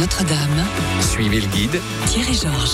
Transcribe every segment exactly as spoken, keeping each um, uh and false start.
Notre-Dame. Suivez le guide. Thierry Georges.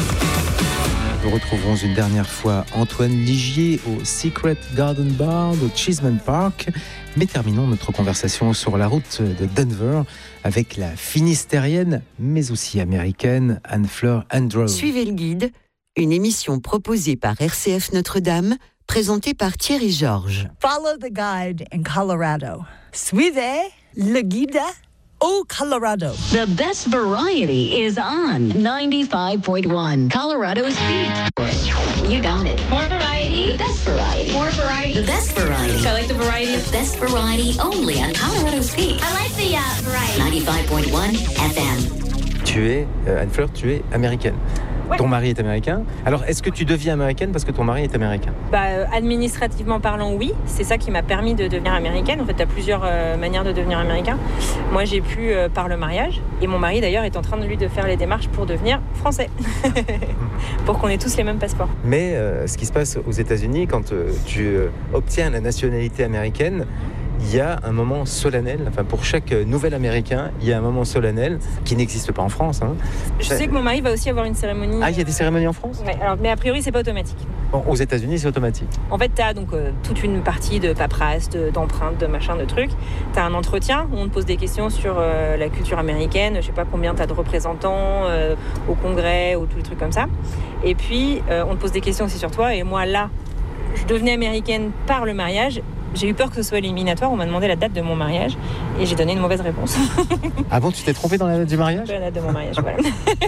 Nous retrouverons une dernière fois Antoine Ligier au Secret Garden Bar de Cheeseman Park. Mais terminons notre conversation sur la route de Denver avec la finistérienne, mais aussi américaine, Anne-Fleur Andrew. Suivez le guide, une émission proposée par R C F Notre-Dame, présentée par Thierry Georges. Follow the guide in Colorado. Suivez le guide au Colorado. The best variety is on ninety-five point one Colorado's Beat. You got it. More variety. The best variety. More variety. The best variety. I like the variety. The best variety only on Colorado's Peak. I like the uh, variety. ninety-five point one F M. Tu es, euh, Anne-Fleur, tu es américaine. Ouais. Ton mari est américain. Alors, est-ce que tu deviens américaine parce que ton mari est américain ? Bah, euh, administrativement parlant, oui. C'est ça qui m'a permis de devenir américaine. En fait, tu as plusieurs euh, manières de devenir américain. Moi, j'ai pu euh, par le mariage. Et mon mari, d'ailleurs, est en train de lui de faire les démarches pour devenir français. Pour qu'on ait tous les mêmes passeports. Mais euh, ce qui se passe aux États-Unis, quand euh, tu euh, obtiens la nationalité américaine, il y a un moment solennel, enfin pour chaque nouvel Américain, il y a un moment solennel qui n'existe pas en France. Hein. Je sais que mon mari va aussi avoir une cérémonie. Ah, il y a des cérémonies en France ? Ouais, alors, mais a priori, c'est pas automatique. Bon, aux États-Unis, c'est automatique. En fait, tu as donc euh, toute une partie de paperasse, de, d'empreintes, de machin, de trucs. Tu as un entretien où on te pose des questions sur euh, la culture américaine. Je sais pas combien tu as de représentants euh, au Congrès ou tous les trucs comme ça. Et puis, euh, on te pose des questions aussi sur toi. Et moi, là, je devenais américaine par le mariage. J'ai eu peur que ce soit éliminatoire. On m'a demandé la date de mon mariage et j'ai donné une mauvaise réponse. Ah bon, tu t'es trompée dans la date du mariage ? La date de mon mariage, voilà.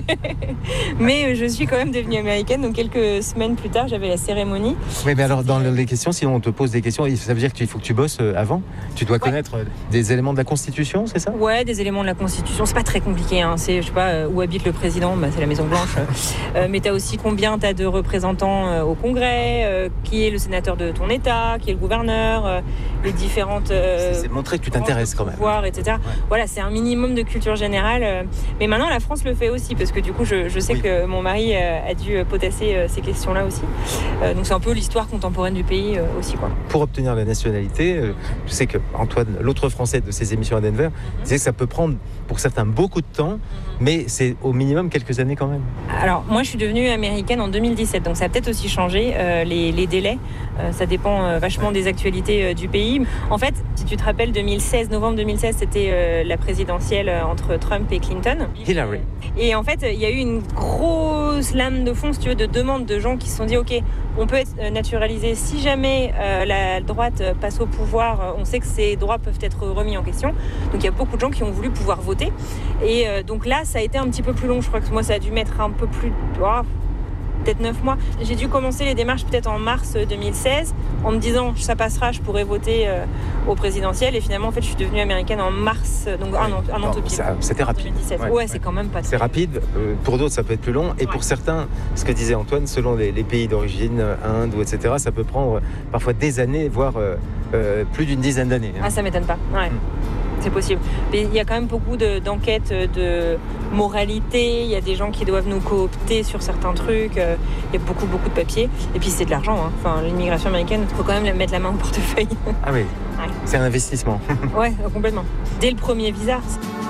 Mais je suis quand même devenue américaine. Donc quelques semaines plus tard, j'avais la cérémonie. Oui, mais alors dans les questions, si on te pose des questions, ça veut dire qu'il faut que tu bosses avant ? Tu dois connaître ouais. des éléments de la Constitution, c'est ça ? Ouais, des éléments de la Constitution. C'est pas très compliqué. Hein. C'est, je sais pas, où habite le président, bah, c'est la Maison Blanche. euh, mais tu as aussi combien tu as de représentants euh, au Congrès, euh, qui est le sénateur de ton État, qui est le gouverneur. Euh, les différentes euh, c'est, c'est montrer que tu t'intéresses quand même pouvoirs, et cetera. Ouais. Voilà, c'est un minimum de culture générale euh, mais maintenant la France le fait aussi parce que du coup je, je sais oui. que mon mari euh, a dû potasser euh, ces questions là aussi euh, donc c'est un peu l'histoire contemporaine du pays euh, aussi quoi. Pour obtenir la nationalité euh, je sais que Antoine, l'autre français de ses émissions à Denver mm-hmm. disait que ça peut prendre pour certains beaucoup de temps mm-hmm. mais c'est au minimum quelques années quand même. Alors moi je suis devenue américaine en deux mille dix-sept donc ça a peut-être aussi changé euh, les, les délais euh, ça dépend euh, vachement des actualités euh, du pays. En fait, si tu te rappelles, deux mille seize, novembre deux mille seize, c'était euh, la présidentielle entre Trump et Clinton. Hillary. Et en fait, il y a eu une grosse lame de fond, si tu veux, de demandes de gens qui se sont dit, ok, on peut être naturalisé. Si jamais euh, la droite passe au pouvoir, on sait que ces droits peuvent être remis en question. Donc il y a beaucoup de gens qui ont voulu pouvoir voter. Et euh, donc là, ça a été un petit peu plus long. Je crois que moi, ça a dû mettre un peu plus... Oh, peut-être neuf mois. J'ai dû commencer les démarches peut-être en mars deux mille seize en me disant ça passera, je pourrai voter euh, au présidentiel et finalement en fait je suis devenue américaine en mars donc un an, un an tout pile. C'était rapide. deux mille dix-sept. Ouais, ouais, c'est quand même pas très C'est rapide, euh, pour d'autres ça peut être plus long et ouais. pour certains, ce que disait Antoine, selon les, les pays d'origine, Inde ou et cetera, ça peut prendre parfois des années, voire euh, euh, plus d'une dizaine d'années. Hein. Ah ça m'étonne pas, ouais. Hum. C'est possible. Mais il y a quand même beaucoup de, d'enquêtes de moralité. Il y a des gens qui doivent nous coopter sur certains trucs. Il y a beaucoup, beaucoup de papiers. Et puis, c'est de l'argent. Hein. Enfin, l'immigration américaine, il faut quand même mettre la main au portefeuille. Ah oui, ouais. C'est un investissement. Ouais, complètement. Dès le premier visa.